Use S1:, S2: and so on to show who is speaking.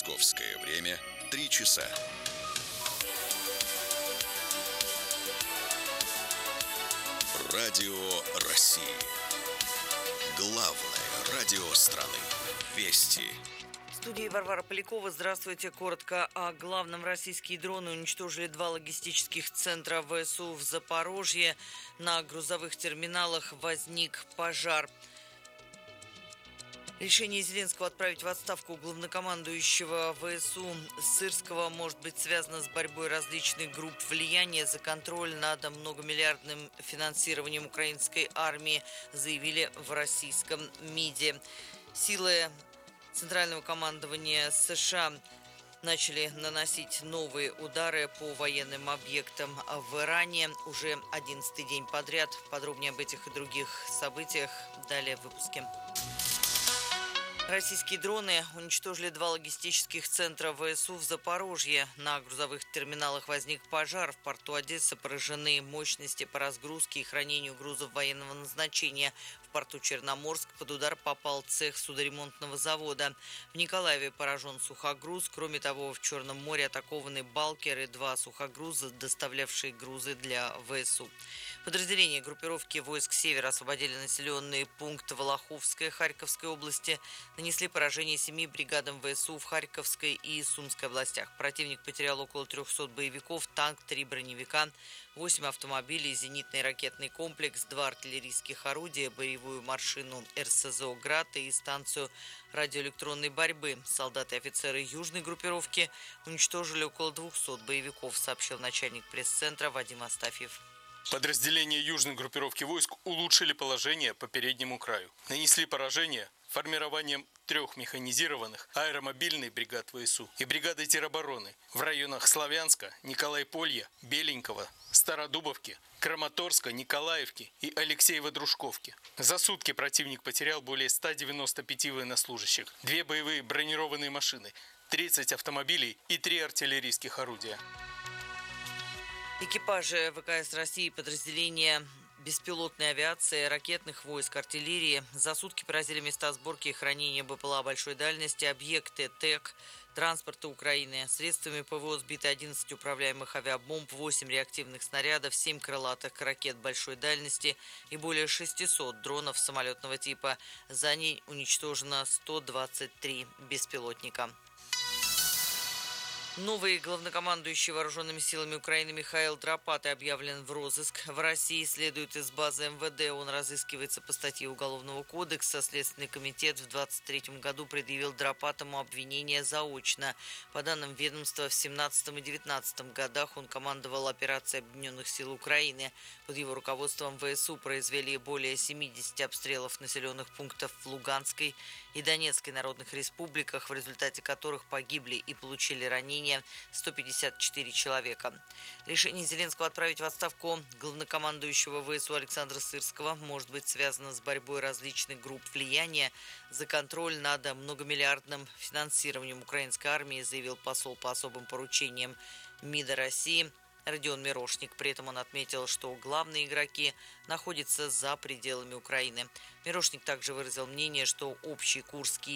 S1: Московское время 3 часа. Радио России. Главное радио страны. Вести.
S2: В студии Варвара Полякова. Здравствуйте. Коротко о главном. Российские дроны уничтожили 2 логистических центра ВСУ в Запорожье. На грузовых терминалах возник пожар. Решение Зеленского отправить в отставку главнокомандующего ВСУ Сырского может быть связано с борьбой различных групп влияния за контроль над многомиллиардным финансированием украинской армии, заявили в российском МИДе. Силы Центрального командования США начали наносить новые удары по военным объектам в Иране уже 11-й день подряд. Подробнее об этих и других событиях далее в выпуске. Российские дроны уничтожили 2 логистических центра ВСУ в Запорожье. На грузовых терминалах возник пожар. В порту Одессы поражены мощности по разгрузке и хранению грузов военного назначения. В порту Черноморск под удар попал цех судоремонтного завода. В Николаеве поражен сухогруз. Кроме того, в Черном море атакованы балкеры, 2 сухогруза, доставлявшие грузы для ВСУ. Подразделения группировки войск «Север» освободили населенный пункт Волоховская Харьковской области, нанесли поражение 7 бригадам ВСУ в Харьковской и Сумской областях. Противник потерял около 300 боевиков, танк, 3 броневика, 8 автомобилей, зенитный ракетный комплекс, 2 артиллерийских орудия, боевую машину РСЗО «Град» и станцию радиоэлектронной борьбы. Солдаты и офицеры южной группировки уничтожили около 200 боевиков, сообщил начальник пресс-центра Вадим Астафьев.
S3: Подразделения южной группировки войск улучшили положение по переднему краю. Нанесли поражение формированием 3 механизированных аэромобильных бригад ВСУ и бригады теробороны в районах Славянска, Николай-Полья, Беленького, Стародубовки, Краматорска, Николаевки и Алексеево-Дружковки. За сутки противник потерял более 195 военнослужащих, 2 боевые бронированные машины, 30 автомобилей и 3 артиллерийских орудия.
S2: Экипажи ВКС России, подразделения беспилотной авиации, ракетных войск, артиллерии за сутки поразили места сборки и хранения БПЛА большой дальности, объекты ТЭК, транспорта Украины. Средствами ПВО сбиты 11 управляемых авиабомб, 8 реактивных снарядов, 7 крылатых ракет большой дальности и более 600 дронов самолетного типа. За день уничтожено 123 беспилотника. Новый главнокомандующий вооруженными силами Украины Михаил Драпатай объявлен в розыск. В России следует из базы МВД. Он разыскивается по статье Уголовного кодекса. Следственный комитет в 2023 году предъявил Драпатому обвинение заочно. По данным ведомства, в 2017 и 2019 годах он командовал операцией Объединенных сил Украины. Под его руководством ВСУ произвели более 70 обстрелов населенных пунктов в Луганской и Донецкой народных республиках, в результате которых погибли и получили ранения 154 человека. Решение Зеленского отправить в отставку главнокомандующего ВСУ Александра Сырского может быть связано с борьбой различных групп влияния за контроль над многомиллиардным финансированием украинской армии, заявил посол по особым поручениям МИДа России Родион Мирошник. При этом он отметил, что главные игроки находятся за пределами Украины. Мирошник также выразил мнение, что общий курс Киева